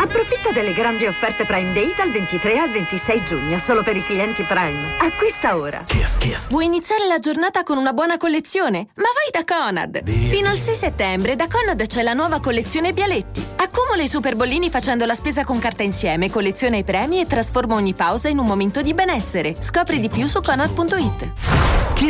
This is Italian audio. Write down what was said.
Approfitta delle grandi offerte Prime Day dal 23 al 26 giugno, solo per i clienti Prime. Acquista ora. Vuoi iniziare la giornata con una buona collezione? Ma vai da Conad! Fino al 6 settembre da Conad c'è la nuova collezione Bialetti. Accumula i super bollini facendo la spesa con carta insieme, colleziona i premi e trasforma ogni pausa in un momento di benessere. Scopri di più su Conad.it.